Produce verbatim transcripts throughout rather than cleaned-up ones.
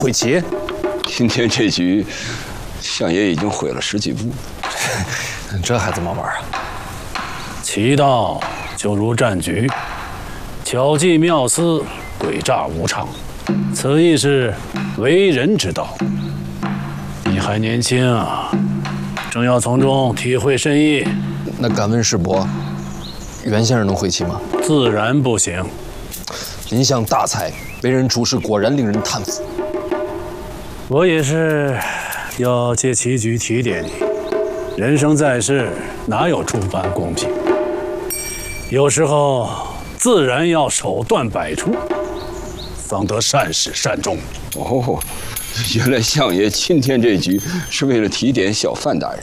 会棋？ 今天这局，相爷已经毁了十几步， 这还怎么玩啊？ 棋道就如战局，巧计妙思，诡诈无常，此亦是为人之道。你还年轻啊，正要从中体会深意。 那敢问师伯，袁先生能会棋吗？ 自然不行。 林相大才，为人处事果然令人叹服。 我也是要借棋局提点你，人生在世，哪有诸般公平？有时候自然要手段百出，方得善始善终。 哦，原来相爷今天这局是为了提点小范大人。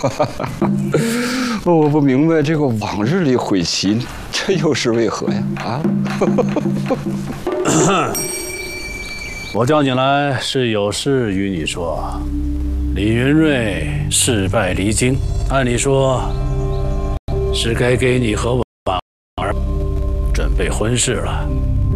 我不明白这个往日里会棋，这又是为何呀？啊！ 我叫你来是有事与你说。李云瑞事败离京，按理说是该给你和婉儿准备婚事了。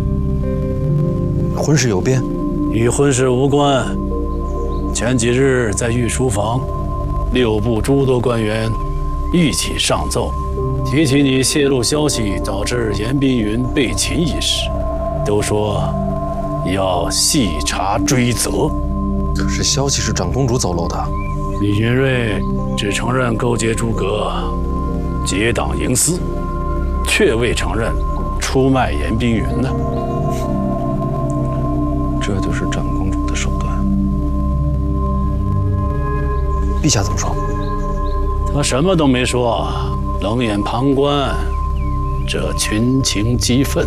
婚事有变？ 与婚事无关。前几日在御书房，六部诸多官员一起上奏，提起你泄露消息导致严彬云被擒一事，都说要细查追责。 可是消息是长公主走漏的。 李云瑞只承认勾结诸葛，结党营私，却未承认出卖严彬云呢。 这就是长公主的手段。陛下怎么说？ 他什么都没说，冷眼旁观，这群情激愤。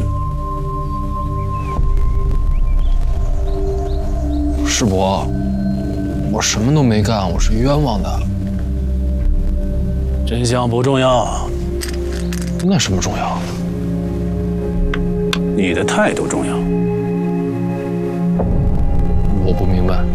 师伯，我什么都没干，我是冤枉的。 真相不重要， 那什么重要？ 你的态度重要。 我不明白。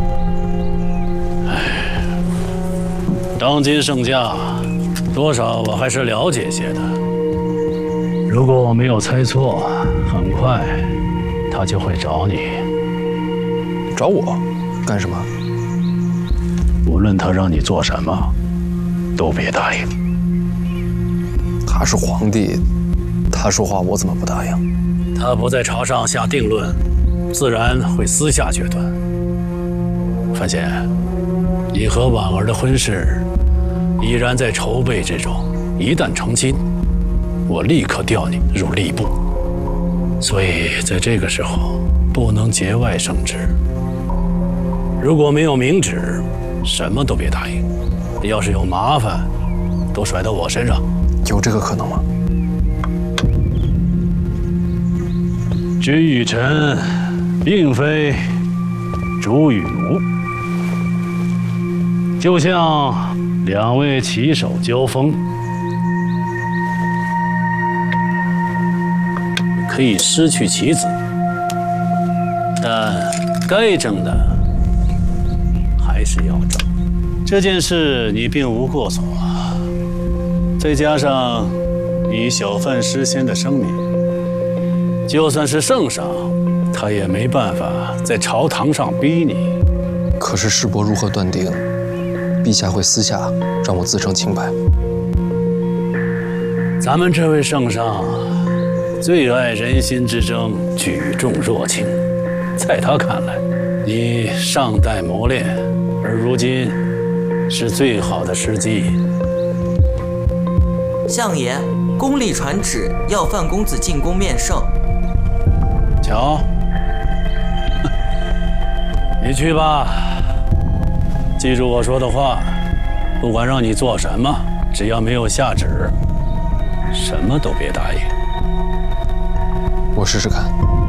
唉，当今圣驾，多少我还是了解些的。如果我没有猜错，很快他就会找你。 找我干什么？ 无论他让你做什么，都别答应。 他是皇帝，他说话我怎么不答应？ 他不在朝上下定论，自然会私下决断。范闲，你和婉儿的婚事依然在筹备之中，一旦成亲，我立刻调你入吏部。所以在这个时候不能节外生枝。如果没有明旨，什么都别答应。要是有麻烦，都甩到我身上。 有这个可能吗？ 君与臣并非主与奴，就像两位棋手交锋，可以失去棋子，但该争的还是要争。这件事你并无过错，再加上你小范失先的声明，就算是圣上，他也没办法在朝堂上逼你。 可是师伯如何断定陛下会私下让我自称清白？ 咱们这位圣上最爱人心之争，举重若轻。在他看来，你尚待磨练，而如今是最好的时机。 相爷，宫里传旨要范公子进宫面圣。 瞧，你去吧。记住我说的话，不管让你做什么，只要没有下旨，什么都别答应。 我试试看。